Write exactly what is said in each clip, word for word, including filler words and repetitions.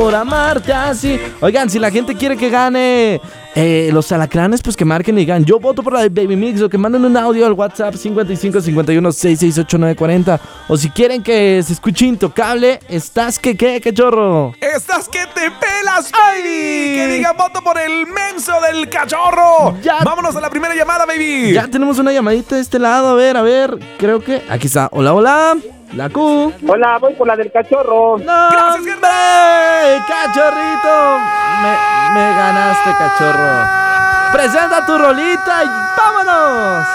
por amarte así. Oigan, si la gente quiere que gane eh, los alacranes, pues que marquen y digan, yo voto por la de Baby Mix, o que manden un audio al WhatsApp cincuenta y cinco cincuenta y uno sesenta y seis ochenta y nueve cuarenta. O si quieren que se escuche Intocable, ¿estás que qué, cachorro? ¡Estás que te pelas, baby! Que digan voto por el menso del cachorro. Ya. Vámonos a la primera llamada, baby. Ya tenemos una llamadita de este lado, a ver, a ver, creo que aquí está. Hola, hola, la Q. Hola, voy por la del cachorro. ¡No, Gracias, hombre! ¡Cachorrito! Me, me ganaste, cachorro. Presenta tu rolita y vámonos.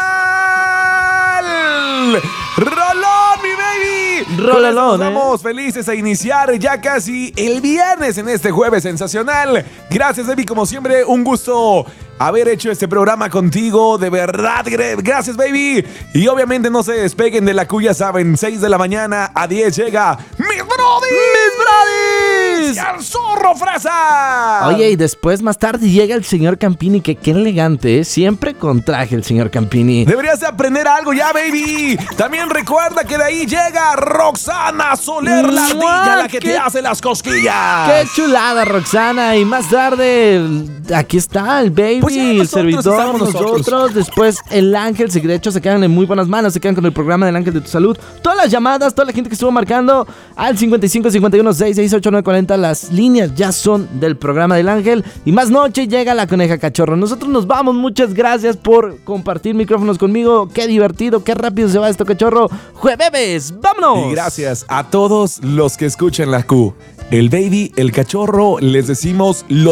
¡Rolón, mi baby! Rololón, Con esto Estamos felices a iniciar ya casi el viernes en este jueves sensacional. Gracias, baby, como siempre, un gusto haber hecho este programa contigo, de verdad, gracias, baby. Y obviamente no se despeguen de la cuya, saben, seis de la mañana a diez llega Mis Brody. ¡Mis Brodis! ¡Al zorro, fresa! Oye, y después, más tarde, llega el señor Campini, que qué elegante, ¿eh? Siempre con traje el señor Campini. Deberías de aprender algo ya, baby. También recuerda que de ahí llega Roxana Soler, la ardilla, la que ¿Qué? te hace las cosquillas. ¡Qué chulada, Roxana! Y más tarde, aquí está el baby, Pues ya el nosotros servidor, estamos nosotros. nosotros. Después el ángel, de hecho se quedan en muy buenas manos, se quedan con el programa del ángel de tu salud. Todas las llamadas, toda la gente que estuvo marcando al cincuenta y cinco cincuenta y uno sesenta y seis ochenta y nueve cuarenta, las líneas ya son del programa del ángel. Y más noche llega la coneja cachorro. Nosotros nos vamos, muchas gracias por compartir micrófonos conmigo. Qué divertido, qué rápido se va esto, cachorro. Jueves, vámonos. Y gracias a todos los que escuchan la Q. El baby, el cachorro, les decimos lo